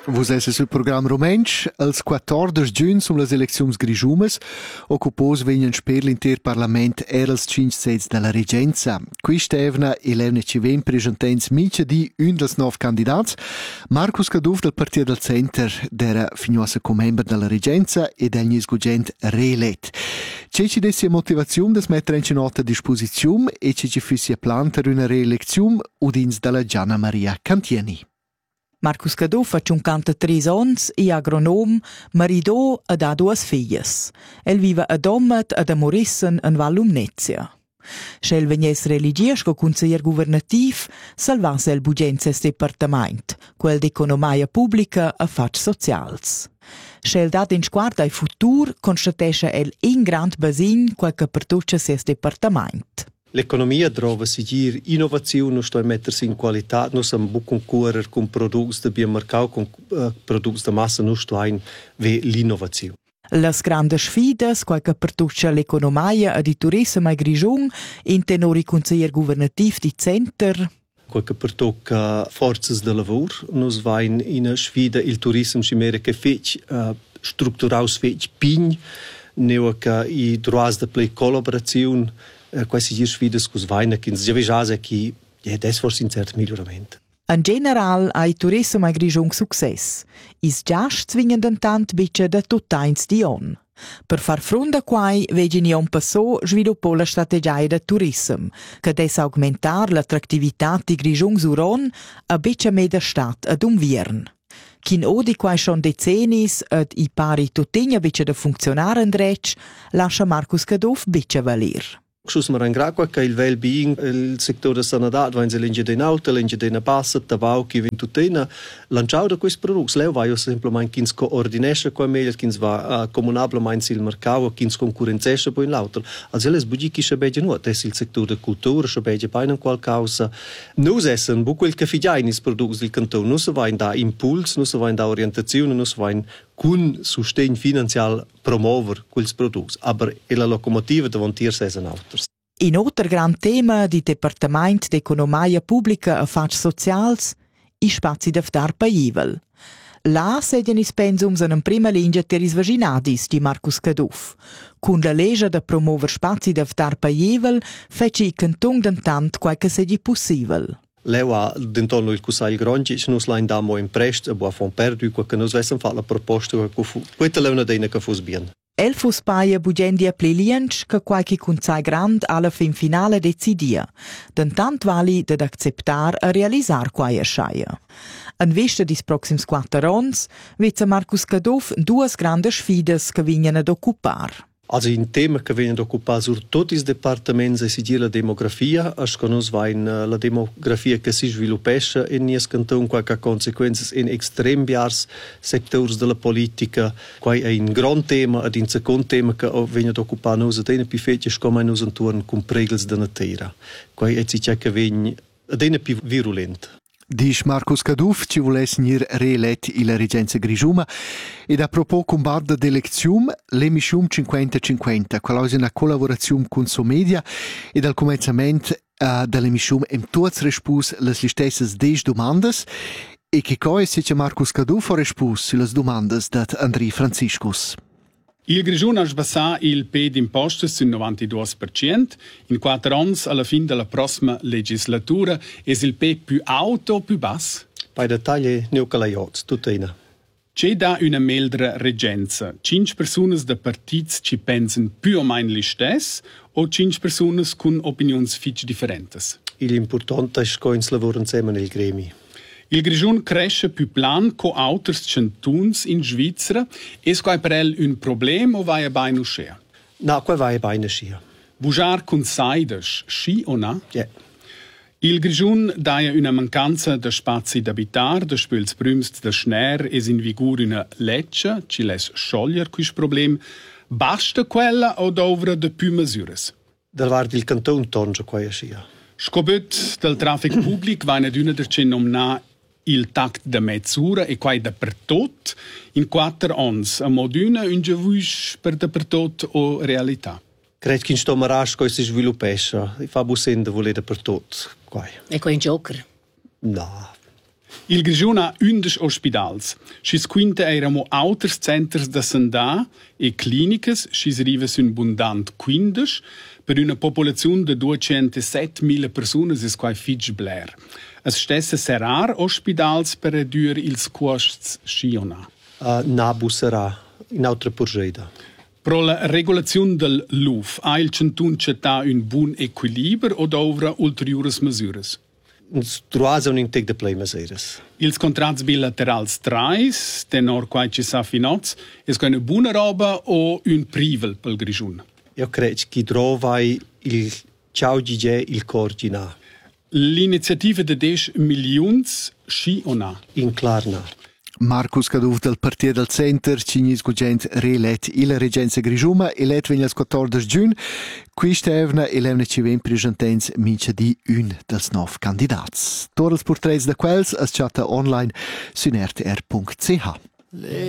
Vos esses sul programma romensch, als 14 giugn sum las elecziuns grischumas, occupos vegnan sper l'inter parlament els 5 sets dalla regenza. Qui stevna Elena Civen presentens mitja di un dels 9 candidats. Marcus Caduf del Partit del Center d'era finosa comember dalla regenza ed egnis gugent reelet. C'è ci dessia motivazione des mettere in nota a disposizione e ci fissia plan per una reelezione udins dalla Gianna Maria Cantieni. Marcus Caduf ha 53 ans e agronom, maridò ed ha 2 filles. El vive a Dommet ed a Morissen in Val Lumnezia. Schel vegnes religiös co consiglier governativ, salvase el bugenses departament, quel d'economia pubblica e fatg socials. Schel dat in sguard ai futur constatescha el in grand basin quel che pertuccia ses departament. L'economia trova sigir innovazione, sto a mettersi in qualità, non siamo bu concorrere con prodotti da bien mercato, con prodotti da massa, non sto a l'innovazione. Las grandes sfidas, quel che pertuccia l'economia e di turismo a Grigiun, in tenori consiglier governativ di Center. Quel che pertocca forze de lavoro, nos va in una sfida il turismo cimere che fece strutturaus fece pign, neo che i droits de play collaborazione quasi gir sfidas cus vaina che già vejase che è des forse in certo miglioramento. In general ha il turismo a Grigiun success. Is giasch zwingend tant bice da tuttains di on. Per far fronte a quai vegin ion passò sviluppò la strategia da turismo, che des augmentar l'attrattività di Grigiun suron a bice meda stat ad viern. Kin odi quai schon decennis ed i pari tutegna bice da funzionar andrec, lascia Marcus Caduf bice valer. Schus mar angraqua che il well-being, il settore sanadat, va in l'ingegno auto, l'ingegno passa, tabau, che vin tutena, lanciau da questi prodotti, leu va io semplicemente kins coordinesce qua meglio, kins va comunablemente il mercato, kins concorrenzesce poi in l'auto. Also les bugichi schabeje nuot, es il settore de cultura, schabeje pain in qual causa. Nus essen, bu quel che figiain is prodotti del canton, nus va in da impuls, nus va in da orientazione, nus va in kun sustegn finanzial promover quels prodotti, aber e la locomotiva davanti essen autos. In otro gran tema di Departament d'Economia Pubblica e Fatg Socials, i spazi d'aftar paivel. Là sedien is pensums in prima linea teris vaginadis di Marcus Caduf. Con la legge da promover spazi d'aftar paivel, fece i canton d'entant quel che sedi possibile. Leu ha d'intorno il Cussail Grongic, nus la indamo in prest, a bua fon perdu, che nus vessen fa la proposta, questa è una dena che fos bien. El fus paia bugendia pliliench che qualche consai grand alla fin finale decidia, dentant vali d'ad acceptar a realisar quaia schaia. En vista dis proxims 4 ans, vizza Marcus Caduf 2 grandes sfidas che vignan ad occupar. Also in tema che vengono occupati sur tutti i departamenti e si la demografia, as che nos va in la demografia che si sviluppesce in nies canton qualche conseguenze in extrem biars settori della politica, quai è un gran tema ed in second tema che vengono occupati nos ad ena più fece come nos intorno con pregels della terra. Quai è si che vegn ad ena più virulent. Dice Marcus Caduf, ci volesse venire reelet la regenza Grigiuma ed a propos combattere d'elezione l'emissione 50-50, quella è una collaborazione con Somedia e dal cominciamento dell'emissione in tutti risposti le stesse 10 domande e che cosa dice Marcus Caduf ha risposto sulle domande di Andrei Franciscus. Il Grigiun ha sbassat il pay d'imposte sul 92%. In 4 anni, alla fine della prossima legislatura, è il pay più alto o più basso? Bei dettagli neocalaiot, tuttina. C'è da una meldra regenza. 5 persone da partiti ci pensano più o meno lo stesso o 5 persone con opinioni fitch differenti? L'importante è che si lavora insieme nel gremio. Il Grigiun cresce più plan co auters centuns in Svizzera. Es quai per el un problem o vai a beinu schea? No, quai vai a beinu schea. Bujar con saides, schi o na? Ja. Il Grigiun daia una mancanza de spazi d'abitar, de spüls brümst de schner es in vigur una lecce, ci les scioglier quis problem. Basta quella o dovra de più mesures? Del vard il canton tonge quai a schea. Scobut del traffic public vai ad una der nomna il tact de mezzura e quai da per tot in 4 ans. A moduna un gevuix per da per tot o realtà. Cred che in sto marasco si sviluppesce. I fa busenda volere per tot. Quai. E quai in joker? No. Il Grischun ha 11 ospidals. Schis quinta eramo auters centers da sandà e clinicas, schis riva sun bundant 15, per una popolazione de 207.000 personas es quai fitg bler. Es stesse serar ospidals per redur ils costs schiona. Nabu sarà in altra porgeda. Pro la regolazione del LUF ha il centun città un buon equilibrio o dovra ulteriores mesures? Truasa un integ de plei meseres. Ils contrats bilaterals trais, tenor quai ci sa finoz, es una buona roba o un privel pel Grischun? Io credo che trovai il ciao Gigi il corgina. L'iniziativa de 10 milions sci o na? In Klarna. Marcus Caduv del Partit del Center, Cignis Gugent relet illa Regenza Grischuma, elet vegna il 14 giugn. Qui stevna e levna ci ven presentens mincha di un dels 9 candidats. Torals portrets da quels as chatta online su rtr.ch.